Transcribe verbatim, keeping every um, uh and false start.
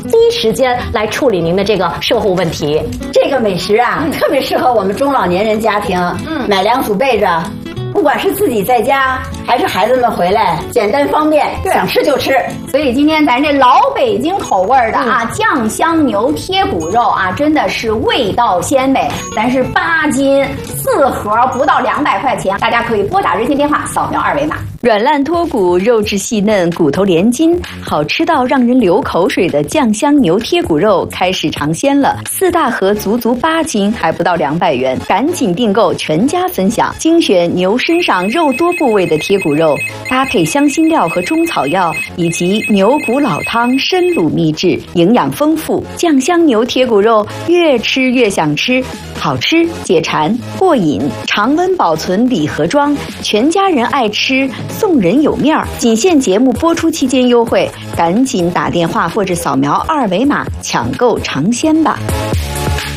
第一时间来处理您的这个售后问题。 这个美食啊，嗯、特别适合我们中老年人家庭，嗯，买两组备着。不管是自己在家还是孩子们回来，简单方便，想吃就吃。 所以今天咱这老北京口味的啊，嗯、酱香牛贴骨肉啊，真的是味道鲜美。咱是八斤四盒，不到两百块钱，大家可以拨打热线电话，扫描二维码。 软烂脱骨，肉质细嫩，骨头连筋，好吃到让人流口水的酱香牛贴骨肉开始尝鲜了。四大盒足足八斤，还不到两百元，赶紧订购，全家分享。精选牛身上肉多部位的贴骨肉，搭配香辛料和中草药，以及牛骨老汤深卤秘制，营养丰富。酱香牛贴骨肉越吃越想吃，好吃解馋过瘾，常温保存礼盒装，全家人爱吃，送人有面儿。仅限节目播出期间优惠，赶紧打电话或者扫描二维码抢购尝鲜吧。